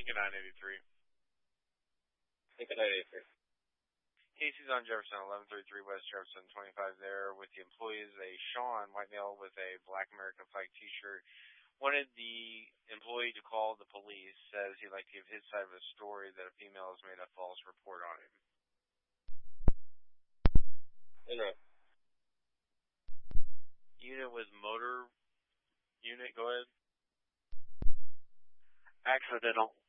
Lincoln 983. Lincoln 983. Casey's on Jefferson, 1133 West Jefferson, 25 there with the employees. A Sean, white male with a black American flag t-shirt, wanted the employee to call the police, says he'd like to give his side of the story that a female has made a false report on him. Unit with motor unit, go ahead. Accidental.